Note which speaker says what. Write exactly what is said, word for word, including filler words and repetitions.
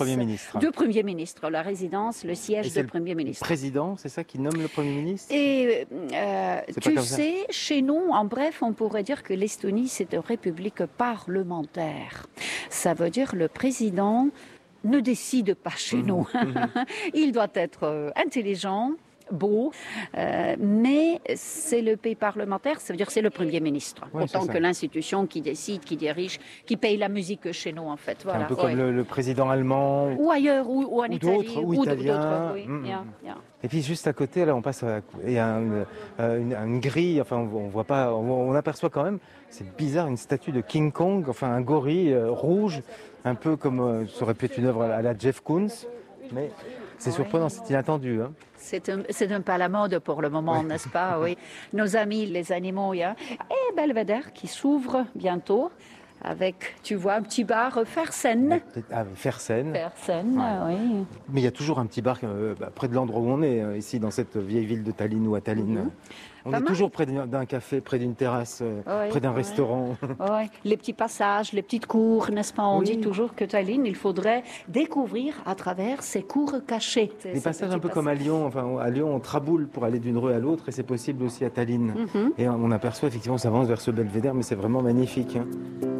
Speaker 1: Premier ministre.
Speaker 2: De Premier ministre, la résidence, le siège de Premier ministre.
Speaker 1: Le président, c'est ça qui nomme le Premier ministre?
Speaker 2: Et euh, tu sais, chez nous, en bref, on pourrait dire que l'Estonie, c'est une république parlementaire. Ça veut dire le président ne décide pas chez mmh. nous. Il doit être euh, intelligent, beau, euh, mais c'est le pays parlementaire, ça veut dire que c'est le Premier ministre, ouais, autant que l'institution qui décide, qui dirige, qui paye la musique chez nous en fait. Voilà.
Speaker 1: Un peu comme ouais. le, le président allemand.
Speaker 2: Ou ailleurs, ou, ou en
Speaker 1: ou
Speaker 2: Italie.
Speaker 1: Ou, ou italien.
Speaker 2: Oui.
Speaker 1: Mmh.
Speaker 2: Yeah, yeah.
Speaker 1: Et puis juste à côté, là, on passe à il y a une, une, une grille, enfin on, on voit pas, on, on aperçoit quand même, c'est bizarre, une statue de King Kong, enfin un gorille euh, rouge, un peu comme euh, ça aurait pu être une œuvre à la Jeff Koons, mais c'est surprenant, c'est inattendu. Hein.
Speaker 2: C'est un, c'est un peu à la mode pour le moment, oui. N'est-ce pas? Oui. Nos amis, les animaux, yeah. Et Belvedere qui s'ouvre bientôt avec, tu vois, un petit bar Fersen.
Speaker 1: Ah, Fersen.
Speaker 2: Fersen, ouais. Oui.
Speaker 1: Mais il y a toujours un petit bar euh, bah, près de l'endroit où on est, euh, ici, dans cette vieille ville de Tallinn ou à Tallinn. Mm-hmm. On Pas est mal. Toujours près d'un café, près d'une terrasse, euh, oui, près d'un oui. restaurant.
Speaker 2: Oui. Les petits passages, les petites cours, n'est-ce pas? On oui. dit toujours que Tallinn, il faudrait découvrir à travers ces cours cachés.
Speaker 1: Des passages un peu passages. Comme à Lyon. Enfin, à Lyon, on traboule pour aller d'une rue à l'autre et c'est possible aussi à Tallinn. Mm-hmm. Et on aperçoit effectivement, on s'avance vers ce belvédère, mais c'est vraiment magnifique. Hein.